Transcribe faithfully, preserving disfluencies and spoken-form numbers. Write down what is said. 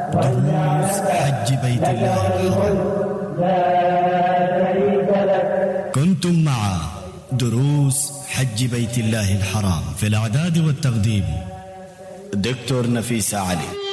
دروس حج بيت الله الحرام. كنتم مع دروس حج بيت الله الحرام في الإعداد والتقديم دكتور نفيس علي.